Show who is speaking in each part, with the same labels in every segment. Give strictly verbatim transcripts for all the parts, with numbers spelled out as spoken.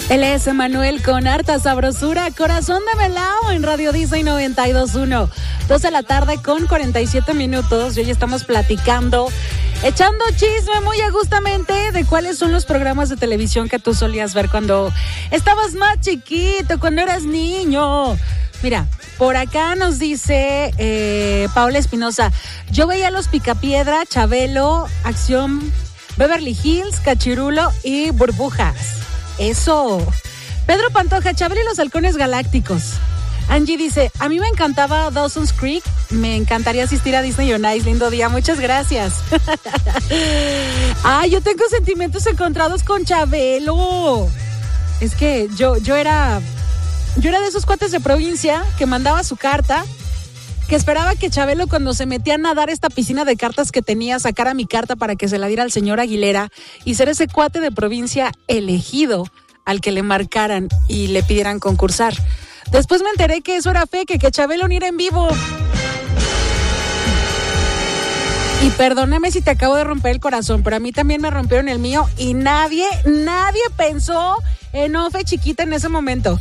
Speaker 1: Él es Emanuel con harta sabrosura, Corazón de Melao en Radio Disney noventa y dos punto uno. dos de la tarde con cuarenta y siete minutos y hoy estamos platicando, echando chisme muy agustamente de cuáles son los programas de televisión que tú solías ver cuando estabas más chiquito, cuando eras niño. Mira, por acá nos dice eh, Paola Espinosa, yo veía Los Picapiedra, Chabelo, Acción, Beverly Hills, Cachirulo y Burbujas. Eso. Pedro Pantoja, Chabelo y los Halcones Galácticos. Angie dice, a mí me encantaba Dawson's Creek, me encantaría asistir a Disney on Ice, lindo día, muchas gracias. Ay, yo tengo sentimientos encontrados con Chabelo. Es que yo, yo era, yo era de esos cuates de provincia que mandaba su carta, que esperaba que Chabelo, cuando se metía a nadar esta piscina de cartas que tenía, sacara mi carta para que se la diera al señor Aguilera y ser ese cuate de provincia elegido al que le marcaran y le pidieran concursar. Después me enteré que eso era fake, que Chabelo ni era en vivo. Y perdóname si te acabo de romper el corazón, pero a mí también me rompieron el mío y nadie, nadie pensó en Ofe chiquita en ese momento.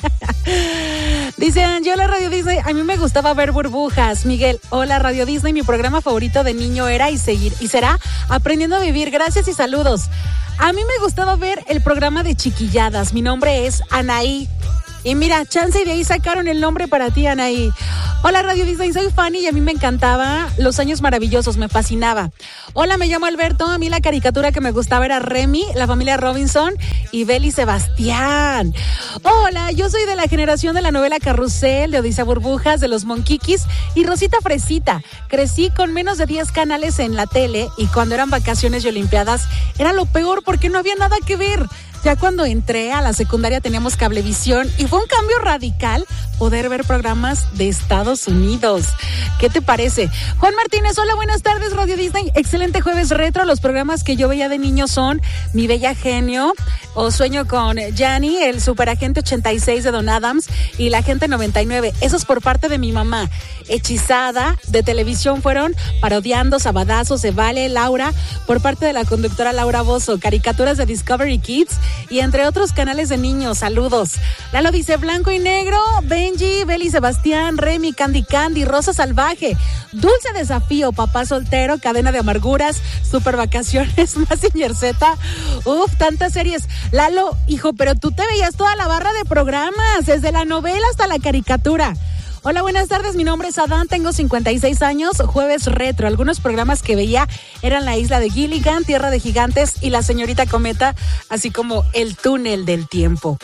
Speaker 1: Dice, hola Radio Disney, a mí me gustaba ver Burbujas. Miguel, hola Radio Disney, mi programa favorito de niño era y seguir y será Aprendiendo a Vivir. Gracias y saludos. A mí me gustaba ver el programa de Chiquilladas. Mi nombre es Anaí. Y mira, chance y de ahí sacaron el nombre para ti, Anaí. Hola Radio Disney, soy Fanny y a mí me encantaba Los Años Maravillosos, me fascinaba. Hola, me llamo Alberto, a mí la caricatura que me gustaba era Remy, la familia Robinson y Beli Sebastián. Hola, yo soy de la generación de la novela Carrusel, de Odisea Burbujas, de los Monquiquis y Rosita Fresita. Crecí con menos de diez canales en la tele y cuando eran vacaciones y olimpiadas era lo peor porque no había nada que ver. Ya cuando entré a la secundaria teníamos cablevisión y fue un cambio radical poder ver programas de Estados Unidos. ¿Qué te parece? Juan Martínez, hola, buenas tardes, Radio Disney. Excelente jueves retro. Los programas que yo veía de niño son Mi Bella Genio o Sueño con Gianni, el Superagente ochenta y seis de Don Adams y La Agente noventa y nueve. Esos por parte de mi mamá. Hechizada de televisión fueron Parodiando, Sabadazos, Se Vale, Laura, por parte de la conductora Laura Bozzo. Caricaturas de Discovery Kids y entre otros canales de niños. Saludos. Lalo dice Blanco y Negro, Benji, Beli Sebastián, Remy, Candy Candy, Rosa Salvaje, Dulce Desafío, Papá Soltero, Cadena de Amarguras, Super Vacaciones, Mazinger Z. Uf, tantas series. Lalo, hijo, pero tú te veías toda la barra de programas, desde la novela hasta la caricatura. Hola, buenas tardes, mi nombre es Adán, tengo cincuenta y seis años, jueves retro. Algunos programas que veía eran La Isla de Gilligan, Tierra de Gigantes y La Señorita Cometa, así como El Túnel del Tiempo.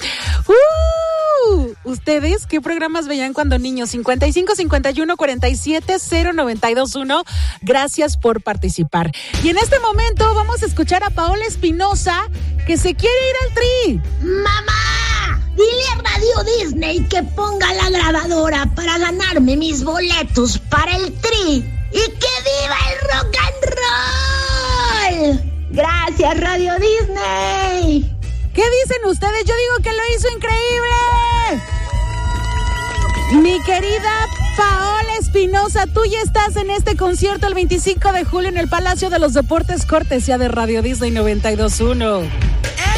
Speaker 1: ¡Uh! ¿Ustedes qué programas veían cuando niños? cincuenta y cinco, cincuenta y uno, cuarenta y siete, cero noventa y dos uno. Gracias por participar. Y en este momento vamos a escuchar a Paola Espinosa, que se quiere ir al Tri.
Speaker 2: ¡Mamá! Dile a Radio Disney que ponga la grabadora para ganarme mis boletos para el Tri. ¡Y que viva el rock and roll! ¡Gracias, Radio Disney!
Speaker 1: ¿Qué dicen ustedes? Yo digo que lo hizo increíble. Mi querida Paola Espinosa, tú ya estás en este concierto el veinticinco de julio en el Palacio de los Deportes, cortesía de Radio Disney noventa y dos punto uno.